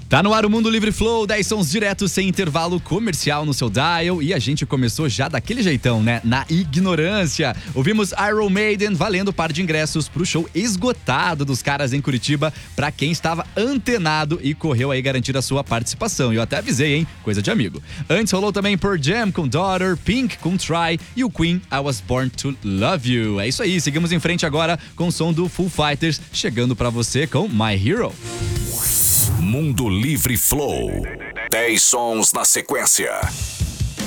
Tá no ar o Mundo Livre Flow, 10 sons diretos sem intervalo comercial no seu dial. E a gente começou já daquele jeitão, né? Na ignorância. Ouvimos Iron Maiden valendo par de ingressos pro show esgotado dos caras em Curitiba pra quem estava antenado e correu aí garantir a sua participação. E eu até avisei, hein? Coisa de amigo. Antes rolou também Pearl Jam com Daughter, Pink com Try e o Queen I Was Born to Love You. É isso aí, seguimos em frente agora com o som do Foo Fighters chegando pra você com My Hero. Mundo Livre Flow. 10 sons na sequência.